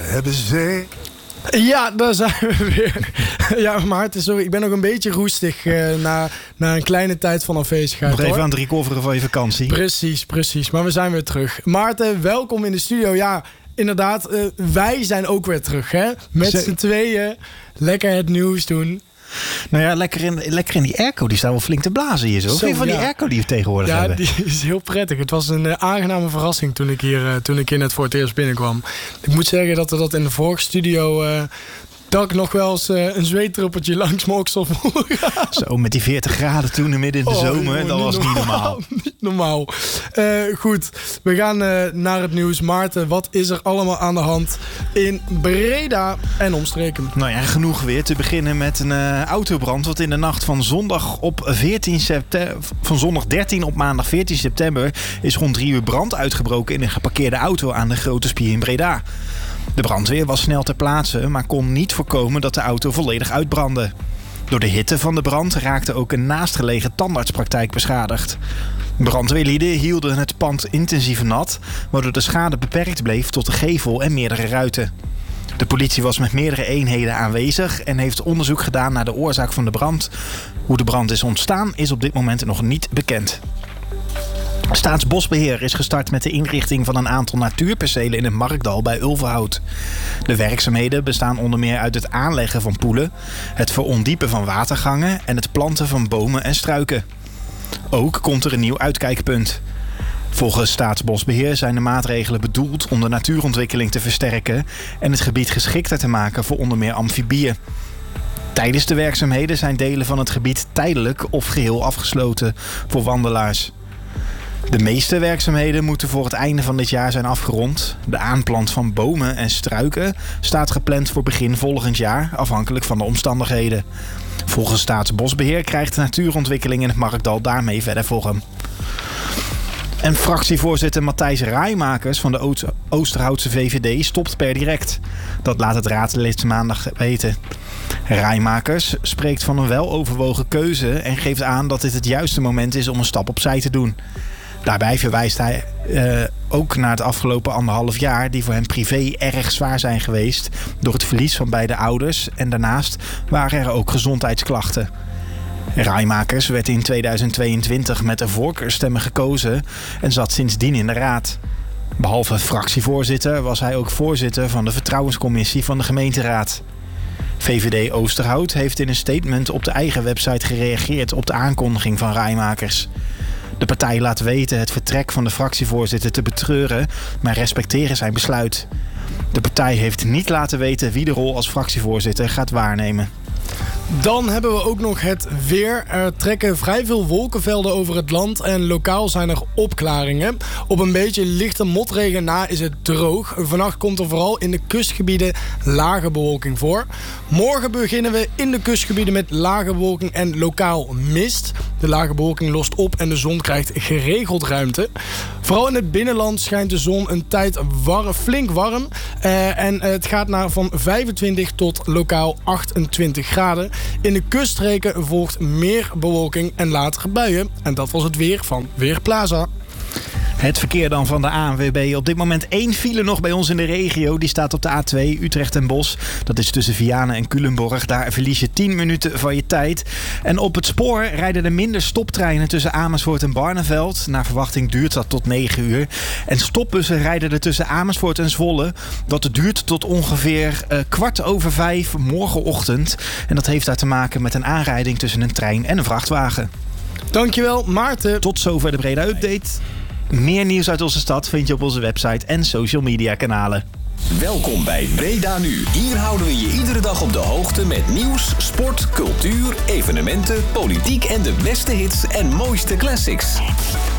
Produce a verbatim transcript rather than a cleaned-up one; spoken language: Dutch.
hebben zee. Ja, daar zijn we weer. Ja, Maarten, sorry, ik ben nog een beetje roestig uh, na, na een kleine tijd van afwezigheid. Nog even hoor. aan het recoveren van je vakantie. Precies, precies. Maar we zijn weer terug. Maarten, welkom in de studio. Ja, inderdaad, uh, wij zijn ook weer terug, hè? Met z'n tweeën lekker het nieuws doen. Nou ja, lekker in, lekker in die airco. Die staat wel flink te blazen hier zo. Zo Veel van ja. die airco die we tegenwoordig ja, hebben. Ja, die is heel prettig. Het was een uh, aangename verrassing toen ik, hier, uh, toen ik hier net voor het eerst binnenkwam. Ik moet zeggen dat we dat in de vorige studio... Uh, dat ik nog wel eens uh, een zweetdruppeltje langs mijn oksel voel. Zo, met die veertig graden toen midden in de oh, zomer. Joh, dat was niet normaal. Niet normaal. Uh, goed, we gaan uh, naar het nieuws. Maarten, wat is er allemaal aan de hand in Breda en omstreken? Nou ja, genoeg weer. Te beginnen met een uh, autobrand. Wat in de nacht van zondag op veertien september, van zondag dertien op maandag veertien september... is rond drie uur brand uitgebroken in een geparkeerde auto aan de Grote Spier in Breda. De brandweer was snel ter plaatse, maar kon niet voorkomen dat de auto volledig uitbrandde. Door de hitte van de brand raakte ook een naastgelegen tandartspraktijk beschadigd. Brandweerlieden hielden het pand intensief nat, waardoor de schade beperkt bleef tot de gevel en meerdere ruiten. De politie was met meerdere eenheden aanwezig en heeft onderzoek gedaan naar de oorzaak van de brand. Hoe de brand is ontstaan is op dit moment nog niet bekend. Staatsbosbeheer is gestart met de inrichting van een aantal natuurpercelen in het Markdal bij Ulverhout. De werkzaamheden bestaan onder meer uit het aanleggen van poelen, het verondiepen van watergangen en het planten van bomen en struiken. Ook komt er een nieuw uitkijkpunt. Volgens Staatsbosbeheer zijn de maatregelen bedoeld om de natuurontwikkeling te versterken en het gebied geschikter te maken voor onder meer amfibieën. Tijdens de werkzaamheden zijn delen van het gebied tijdelijk of geheel afgesloten voor wandelaars. De meeste werkzaamheden moeten voor het einde van dit jaar zijn afgerond. De aanplant van bomen en struiken staat gepland voor begin volgend jaar, afhankelijk van de omstandigheden. Volgens Staatsbosbeheer krijgt de natuurontwikkeling in het Markdal daarmee verder vorm. En fractievoorzitter Matthijs Rijmakers van de Oosterhoutse V V D stopt per direct. Dat laat het raadslid maandag weten. Rijmakers spreekt van een weloverwogen keuze en geeft aan dat dit het juiste moment is om een stap opzij te doen. Daarbij verwijst hij uh, ook naar het afgelopen anderhalf jaar... die voor hem privé erg zwaar zijn geweest door het verlies van beide ouders. En daarnaast waren er ook gezondheidsklachten. Rijmakers werd in tweeduizend tweeëntwintig met de voorkeurstemmen gekozen en zat sindsdien in de raad. Behalve fractievoorzitter was hij ook voorzitter van de vertrouwenscommissie van de gemeenteraad. V V D Oosterhout heeft in een statement op de eigen website gereageerd op de aankondiging van Rijmakers. De partij laat weten het vertrek van de fractievoorzitter te betreuren, maar respecteren zijn besluit. De partij heeft niet laten weten wie de rol als fractievoorzitter gaat waarnemen. Dan hebben we ook nog het weer. Er trekken vrij veel wolkenvelden over het land en lokaal zijn er opklaringen. Op een beetje lichte motregen na is het droog. Vannacht komt er vooral in de kustgebieden lage bewolking voor. Morgen beginnen we in de kustgebieden met lage bewolking en lokaal mist. De lage bewolking lost op en de zon krijgt geregeld ruimte. Vooral in het binnenland schijnt de zon een tijd warm, flink warm. Uh, en het gaat naar van vijfentwintig tot lokaal achtentwintig graden. In de kuststreken volgt meer bewolking en latere buien. En dat was het weer van Weerplaza. Het verkeer dan van de A N W B. Op dit moment één file nog bij ons in de regio. Die staat op de A twee Utrecht en Bosch. Dat is tussen Vianen en Culemborg. Daar verlies je tien minuten van je tijd. En op het spoor rijden er minder stoptreinen tussen Amersfoort en Barneveld. Naar verwachting duurt dat tot negen uur. En stopbussen rijden er tussen Amersfoort en Zwolle. Dat duurt tot ongeveer uh, kwart over vijf morgenochtend. En dat heeft daar te maken met een aanrijding tussen een trein en een vrachtwagen. Dankjewel, Maarten. Tot zover de Breda Update. Meer nieuws uit onze stad vind je op onze website en social media kanalen. Welkom bij Breda Nu. Hier houden we je iedere dag op de hoogte met nieuws, sport, cultuur, evenementen, politiek en de beste hits en mooiste classics.